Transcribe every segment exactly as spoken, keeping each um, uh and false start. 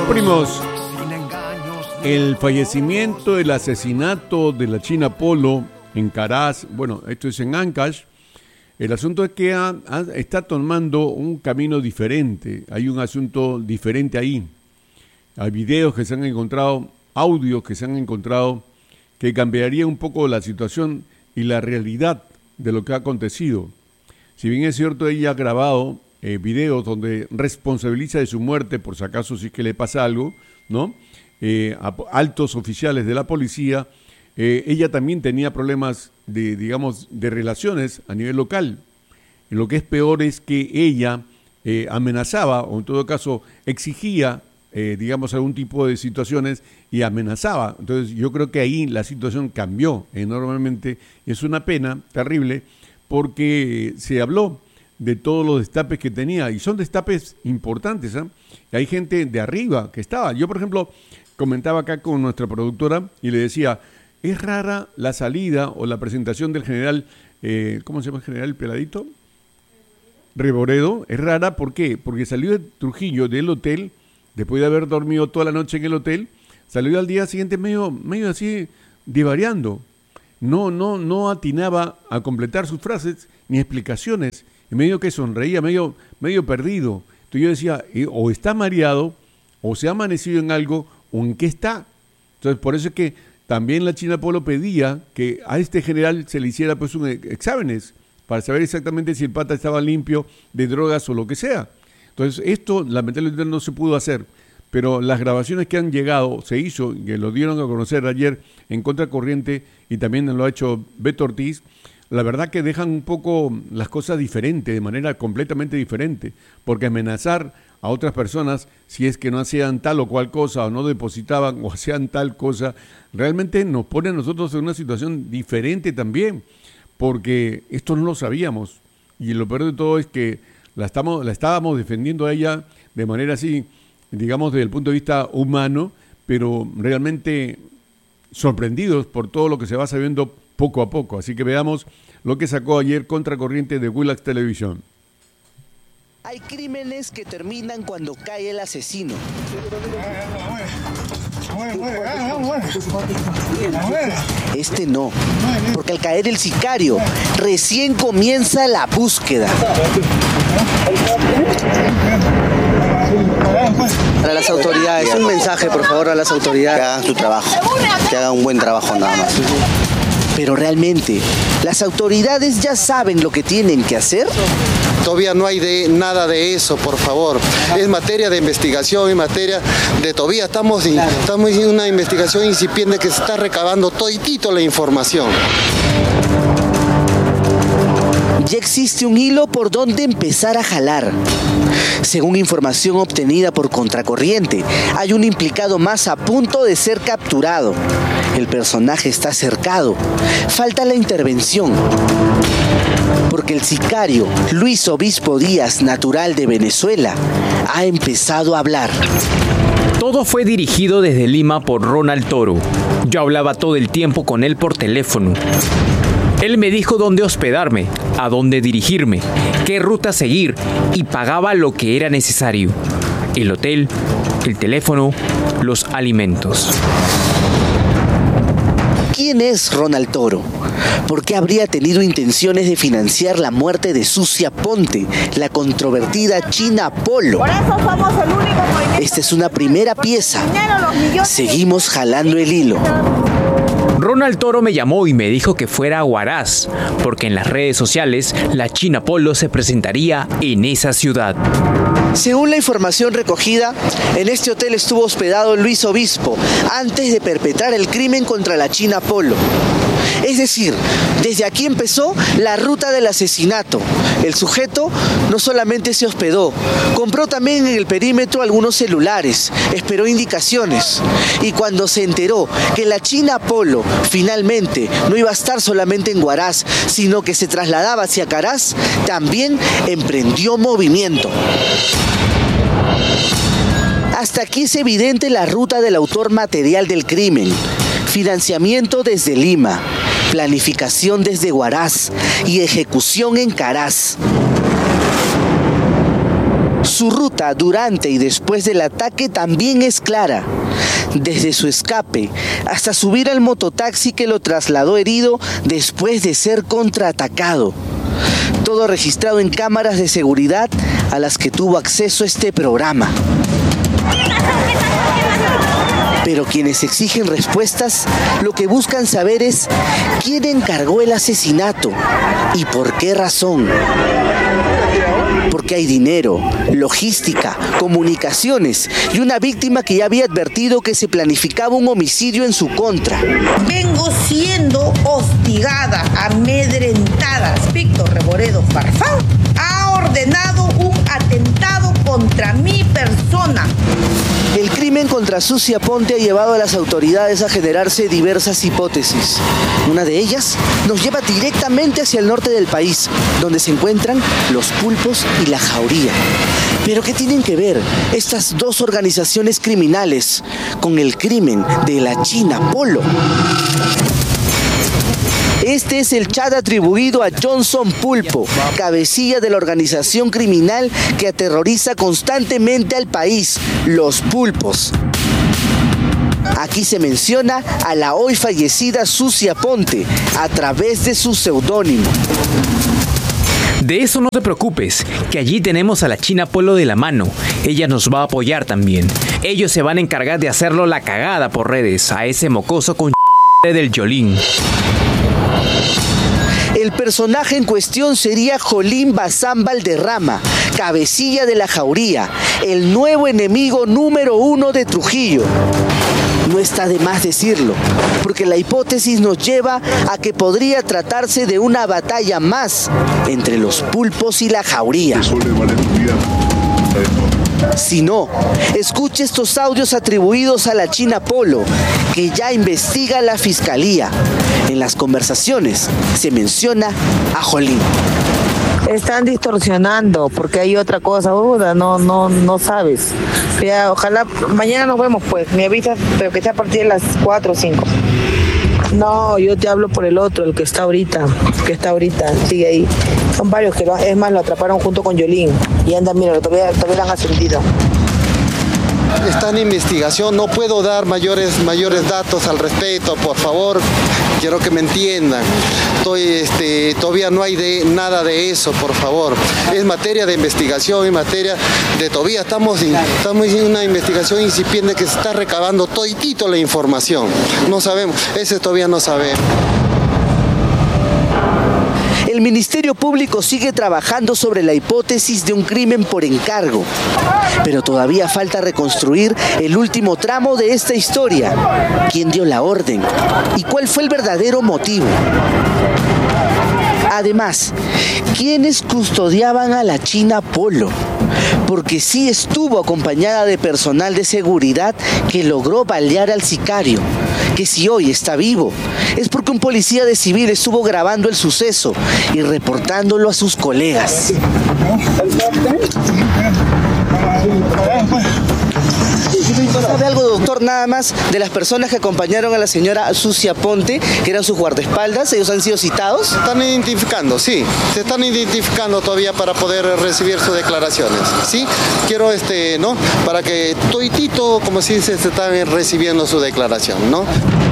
Primos, el fallecimiento, el asesinato de la China Polo en Caraz, bueno, esto es en Ancash. El asunto es que ha, ha, está tomando un camino diferente, hay un asunto diferente ahí. Hay videos que se han encontrado, audios que se han encontrado, que cambiaría un poco la situación y la realidad de lo que ha acontecido. Si bien es cierto, ella ha grabado eh, videos donde responsabiliza de su muerte, por si acaso si es que le pasa algo, ¿no? Eh, a altos oficiales de la policía, eh, ella también tenía problemas de, digamos, de relaciones a nivel local. Y lo que es peor es que ella eh, amenazaba, o en todo caso exigía, eh, digamos, algún tipo de situaciones y amenazaba. Entonces yo creo que ahí la situación cambió enormemente y es una pena terrible porque se habló de todos los destapes que tenía y son destapes importantes, ¿eh? Y hay gente de arriba que estaba. Yo, por ejemplo, comentaba acá con nuestra productora y le decía, es rara la salida o la presentación del general, eh, ¿cómo se llama el general Peladito? Reboredo. Es rara, ¿por qué? Porque salió de Trujillo, del hotel, después de haber dormido toda la noche en el hotel, salió al día siguiente medio, medio así divariando. No, no, no atinaba a completar sus frases ni explicaciones, y medio que sonreía, medio, medio perdido. Entonces yo decía, eh, o está mareado, o se ha amanecido en algo, o en qué está. Entonces por eso es que también la China Polo pedía que a este general se le hiciera pues un exámenes para saber exactamente si el pata estaba limpio de drogas o lo que sea. Entonces esto lamentablemente no se pudo hacer, pero las grabaciones que han llegado, se hizo, que lo dieron a conocer ayer en Contracorriente y también lo ha hecho Beto Ortiz, la verdad que dejan un poco las cosas diferentes, de manera completamente diferente, porque amenazar a otras personas si es que no hacían tal o cual cosa o no depositaban o hacían tal cosa, realmente nos pone a nosotros en una situación diferente también, porque esto no lo sabíamos y lo peor de todo es que la, estamos, la estábamos defendiendo a ella de manera así, digamos desde el punto de vista humano, pero realmente sorprendidos por todo lo que se va sabiendo poco a poco. Así que veamos lo que sacó ayer Contracorriente de Willax Televisión. Hay crímenes que terminan cuando cae el asesino. Este no, porque al caer el sicario, recién comienza la búsqueda. Para las autoridades, un mensaje por favor a las autoridades. Que hagan su trabajo, que hagan un buen trabajo nada más. Pero realmente, ¿las autoridades ya saben lo que tienen que hacer? Todavía no hay de, nada de eso, por favor. Es materia de investigación, es materia de todavía estamos, claro. estamos en una investigación incipiente que se está recabando toditito la información. Ya existe un hilo por donde empezar a jalar. Según información obtenida por Contracorriente, hay un implicado más a punto de ser capturado. El personaje está cercado. Falta la intervención. Porque el sicario, Luis Obispo Díaz, natural de Venezuela, ha empezado a hablar. Todo fue dirigido desde Lima por Ronald Toro. Yo hablaba todo el tiempo con él por teléfono. Él me dijo dónde hospedarme, a dónde dirigirme, qué ruta seguir y pagaba lo que era necesario. El hotel, el teléfono, los alimentos. ¿Quién es Ronald Toro? ¿Por qué habría tenido intenciones de financiar la muerte de Sucia Ponte, la controvertida China Polo? Por eso somos el único movimiento. Esta es una primera pieza. Seguimos jalando el hilo. Ronald Toro me llamó y me dijo que fuera a Huaraz, porque en las redes sociales la China Polo se presentaría en esa ciudad. Según la información recogida, en este hotel estuvo hospedado Luis Obispo antes de perpetrar el crimen contra la China Polo. Es decir, desde aquí empezó la ruta del asesinato. El sujeto no solamente se hospedó, compró también en el perímetro algunos celulares, esperó indicaciones. Y cuando se enteró que la China Polo finalmente no iba a estar solamente en Huaraz, sino que se trasladaba hacia Caraz, también emprendió movimiento. Hasta aquí es evidente la ruta del autor material del crimen. Financiamiento desde Lima, planificación desde Huaraz y ejecución en Caraz. Su ruta durante y después del ataque también es clara. Desde su escape hasta subir al mototaxi que lo trasladó herido después de ser contraatacado. Todo registrado en cámaras de seguridad a las que tuvo acceso este programa. Pero quienes exigen respuestas, lo que buscan saber es quién encargó el asesinato y por qué razón. Porque hay dinero, logística, comunicaciones y una víctima que ya había advertido que se planificaba un homicidio en su contra. Vengo siendo hostigada, amedrentada. Víctor Reboredo Farfán ha ordenado un atentado contra mi persona. El crimen contra Susi Aponte ha llevado a las autoridades a generarse diversas hipótesis. Una de ellas nos lleva directamente hacia el norte del país, donde se encuentran los Pulpos y la Jauría. Pero ¿qué tienen que ver estas dos organizaciones criminales con el crimen de la China Polo? Este es el chat atribuido a Johnson Pulpo, cabecilla de la organización criminal que aterroriza constantemente al país, los Pulpos. Aquí se menciona a la hoy fallecida Susi Aponte a través de su seudónimo. De eso no te preocupes, que allí tenemos a la China Polo de la mano. Ella nos va a apoyar también. Ellos se van a encargar de hacerlo la cagada por redes a ese mocoso con del Yolín. El personaje en cuestión sería Jolín Bazán Valderrama, cabecilla de la Jauría, el nuevo enemigo número uno de Trujillo. No está de más decirlo, porque la hipótesis nos lleva a que podría tratarse de una batalla más entre los Pulpos y la Jauría. Si no, escuche estos audios atribuidos a la China Polo, que ya investiga la fiscalía. En las conversaciones se menciona a Jolín. Están distorsionando porque hay otra cosa, Buda, no, no, no sabes. Ya, ojalá mañana nos vemos, pues, me avisas, pero que sea a partir de las cuatro o cinco. No, yo te hablo por el otro, el que está ahorita, que está ahorita, sigue ahí. Son varios que lo, es más, lo atraparon junto con Yolín y andan, mira, todavía, todavía lo han ascendido. Está en investigación, no puedo dar mayores, mayores datos al respecto, por favor, quiero que me entiendan. Estoy, este, todavía no hay de, nada de eso, por favor. Es materia de investigación, es materia de todavía estamos, estamos en una investigación incipiente que se está recabando toditito la información. No sabemos, ese todavía no sabemos. El Ministerio Público sigue trabajando sobre la hipótesis de un crimen por encargo, pero todavía falta reconstruir el último tramo de esta historia. ¿Quién dio la orden? ¿Y cuál fue el verdadero motivo? Además, ¿quiénes custodiaban a la China Polo? Porque sí estuvo acompañada de personal de seguridad que logró balear al sicario, que si hoy está vivo es porque un policía de civil estuvo grabando el suceso y reportándolo a sus colegas. ¿Sabe algo, doctor, nada más de las personas que acompañaron a la señora Susi Aponte, que eran sus guardaespaldas? ¿Ellos han sido citados? Se están identificando, sí. Se están identificando todavía para poder recibir sus declaraciones, ¿sí? Quiero, este, ¿no? Para que toditito, como se dice, se están recibiendo su declaración, ¿no?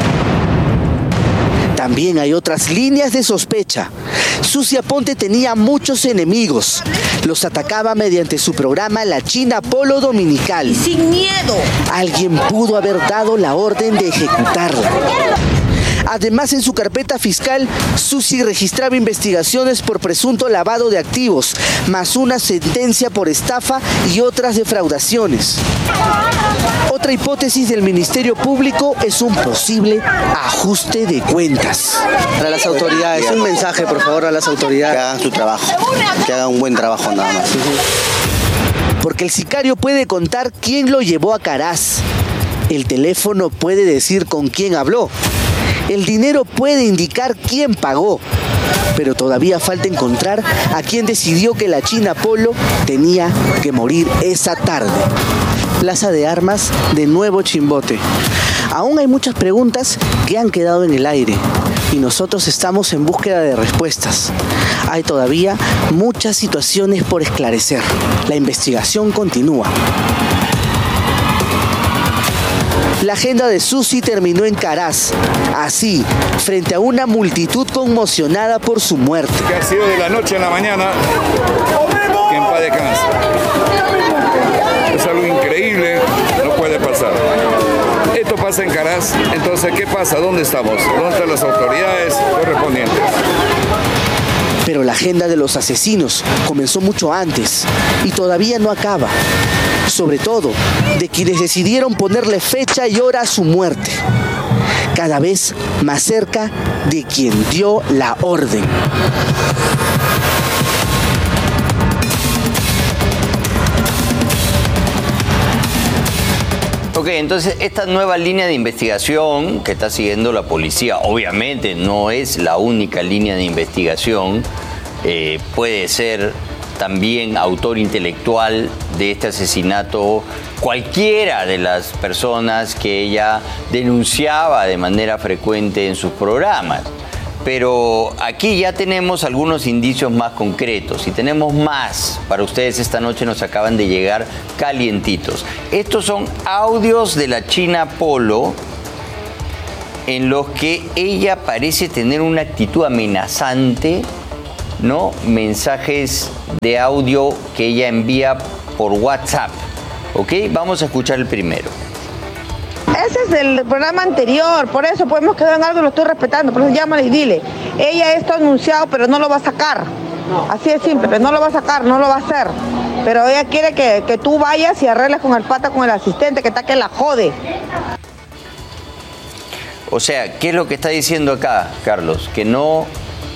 También hay otras líneas de sospecha. Susi Aponte tenía muchos enemigos. Los atacaba mediante su programa La China Polo Dominical. Y sin miedo. Alguien pudo haber dado la orden de ejecutarla. Además, en su carpeta fiscal, Susi registraba investigaciones por presunto lavado de activos, más una sentencia por estafa y otras defraudaciones. Otra hipótesis del Ministerio Público es un posible ajuste de cuentas. Para las autoridades, un mensaje, por favor, a las autoridades. Que hagan su trabajo, que hagan un buen trabajo nada más. Porque el sicario puede contar quién lo llevó a Caraz. El teléfono puede decir con quién habló. El dinero puede indicar quién pagó, pero todavía falta encontrar a quien decidió que la China Polo tenía que morir esa tarde. Plaza de Armas de Nuevo Chimbote. Aún hay muchas preguntas que han quedado en el aire. y nosotros estamos en búsqueda de respuestas. Hay todavía muchas situaciones por esclarecer. La investigación continúa. La agenda de Susi terminó en Caraz, así, frente a una multitud conmocionada por su muerte. Que ha sido de la noche a la mañana, que en paz descanse. Es algo increíble, no puede pasar. Esto pasa en Caraz, entonces, ¿qué pasa? ¿Dónde estamos? ¿Dónde están las autoridades correspondientes? Pero la agenda de los asesinos comenzó mucho antes y todavía no acaba. Sobre todo, de quienes decidieron ponerle fecha y hora a su muerte. Cada vez más cerca de quien dio la orden. Ok, entonces esta nueva línea de investigación que está siguiendo la policía, obviamente no es la única línea de investigación, eh, puede ser también autor intelectual de este asesinato cualquiera de las personas que ella denunciaba de manera frecuente en sus programas. Pero aquí ya tenemos algunos indicios más concretos y tenemos más para ustedes esta noche, nos acaban de llegar calientitos. Estos son audios de la China Polo en los que ella parece tener una actitud amenazante, ¿no? Mensajes de audio que ella envía por WhatsApp. ¿Ok? Vamos a escuchar el primero. Ese es el programa anterior, por eso podemos quedar en algo y lo estoy respetando, por eso llámale y dile. Ella esto ha anunciado, pero no lo va a sacar. Así de simple, pero no lo va a sacar, no lo va a hacer. Pero ella quiere que, que tú vayas y arregles con el pata, con el asistente, que está que la jode. O sea, ¿qué es lo que está diciendo acá, Carlos? Que no,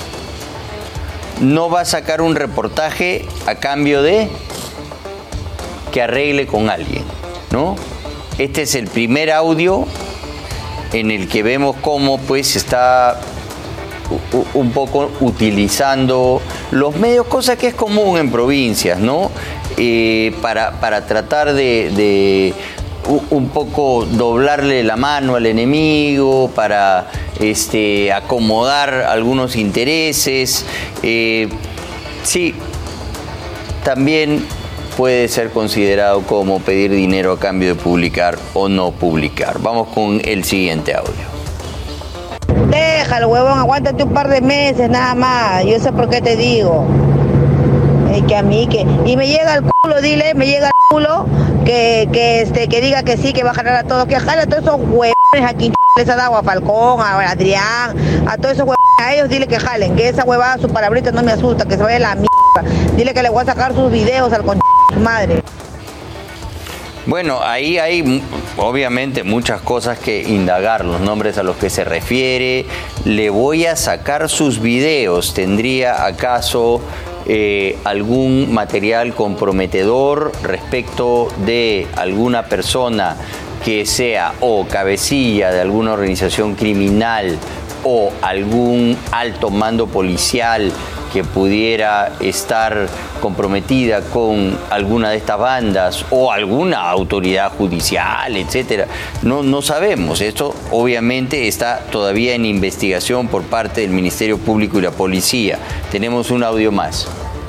no va a sacar un reportaje a cambio de que arregle con alguien, ¿no? Este es el primer audio en el que vemos cómo pues está un poco utilizando los medios, cosa que es común en provincias, ¿no? Eh, para, para tratar de, de un poco doblarle la mano al enemigo, para este, acomodar algunos intereses. Eh, sí, también puede ser considerado como pedir dinero a cambio de publicar o no publicar. Vamos con el siguiente audio. Déjalo, huevón, aguántate un par de meses nada más. Yo sé por qué te digo. Es que a mí que... Y me llega el culo, dile, me llega el culo que, que, este, que diga que sí, que va a jalar a todos. Que jale a todos esos huevones aquí, les ha dado a Falcón, a Adrián, a todos esos huevones. A ellos dile que jalen, que esa huevada, su palabrita no me asusta, que se vaya la mierda. Dile que le voy a sacar sus videos al con su madre. Bueno, ahí hay obviamente muchas cosas que indagar, los nombres a los que se refiere. Le voy a sacar sus videos. ¿Tendría acaso eh, algún material comprometedor respecto de alguna persona que sea o cabecilla de alguna organización criminal o algún alto mando policial que pudiera estar comprometida con alguna de estas bandas o alguna autoridad judicial, etcétera? No, no sabemos. Esto obviamente está todavía en investigación por parte del Ministerio Público y la policía. Tenemos un audio más.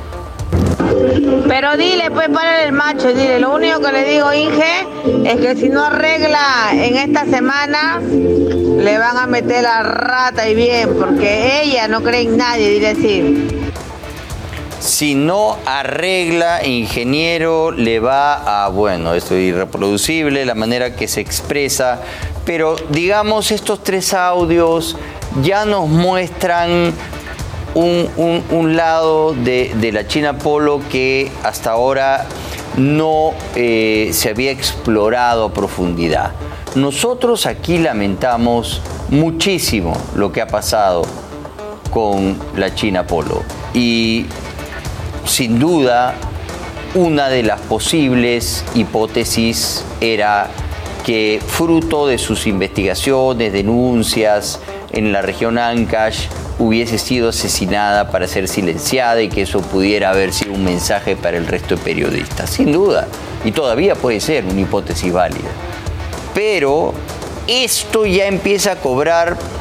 Pero dile, pues, para el macho, dile, lo único que le digo, Inge, es que si no arregla en esta semana, le van a meter la rata y bien, porque ella no cree en nadie, dile así. Si no arregla, ingeniero, le va a, bueno, esto es irreproducible, la manera que se expresa, pero digamos, estos tres audios ya nos muestran Un, un, un lado de, de la China Polo que hasta ahora no eh, se había explorado a profundidad. Nosotros aquí lamentamos muchísimo lo que ha pasado con la China Polo y sin duda una de las posibles hipótesis era que fruto de sus investigaciones, denuncias en la región Ancash, hubiese sido asesinada para ser silenciada y que eso pudiera haber sido un mensaje para el resto de periodistas, sin duda, y todavía puede ser una hipótesis válida. Pero esto ya empieza a cobrar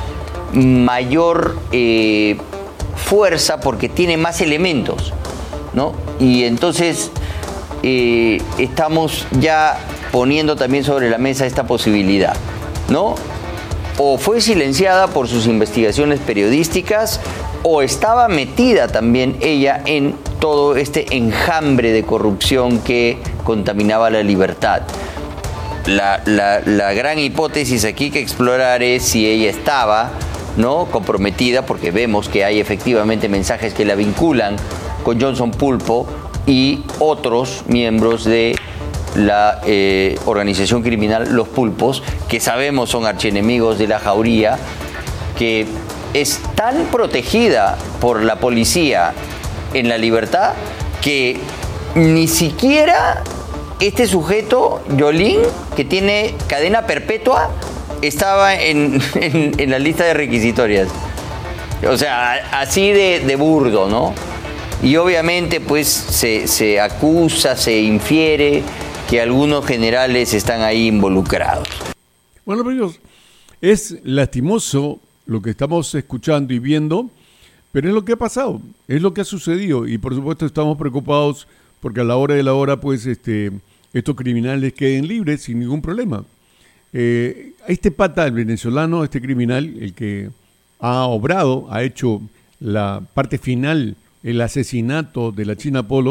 mayor eh, fuerza porque tiene más elementos, ¿no? Y entonces eh, estamos ya poniendo también sobre la mesa esta posibilidad, ¿no? O fue silenciada por sus investigaciones periodísticas o estaba metida también ella en todo este enjambre de corrupción que contaminaba la libertad. La, la, la gran hipótesis aquí que explorar es si ella estaba, ¿no?, comprometida, porque vemos que hay efectivamente mensajes que la vinculan con Johnson Pulpo y otros miembros de la eh, organización criminal Los Pulpos, que sabemos son archienemigos de la Jauría, que es tan protegida por la policía en la libertad que ni siquiera este sujeto, Yolín, que tiene cadena perpetua, estaba en, en, en la lista de requisitorias. O sea, así de, de burdo, ¿no? Y obviamente pues se, se acusa, se infiere que algunos generales están ahí involucrados. Bueno, amigos, es lastimoso lo que estamos escuchando y viendo, pero es lo que ha pasado, es lo que ha sucedido, y por supuesto estamos preocupados porque a la hora de la hora, pues, este, estos criminales queden libres sin ningún problema. Eh, este pata, el venezolano, este criminal, el que ha obrado, ha hecho la parte final, el asesinato de la China Polo,